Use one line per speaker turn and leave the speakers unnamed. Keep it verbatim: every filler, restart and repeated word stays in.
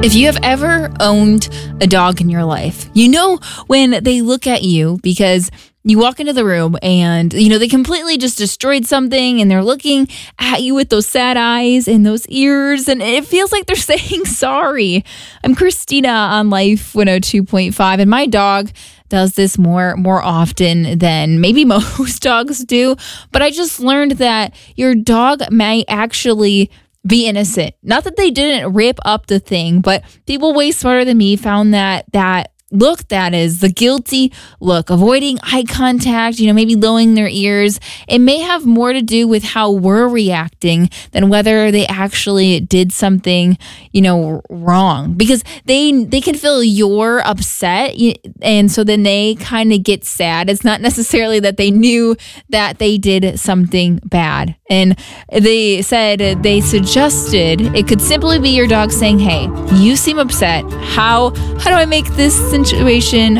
If you have ever owned a dog in your life, you know when they look at you because you walk into the room and, you know, they completely just destroyed something and they're looking at you with those sad eyes and those ears and it feels like they're saying sorry. I'm Christina on Life one oh two point five and my dog does this more more often than maybe most dogs do. But I just learned that your dog may actually be innocent. Not that they didn't rip up the thing, but people way smarter than me found that that look that is the guilty look, avoiding eye contact, you know, maybe lowering their ears. It may have more to do with how we're reacting than whether they actually did something, you know, wrong. Because they they can feel you're upset, and so then they kind of get sad. It's not necessarily that they knew that they did something bad. And they said they suggested it could simply be your dog saying, "Hey, you seem upset. How how do I make this situation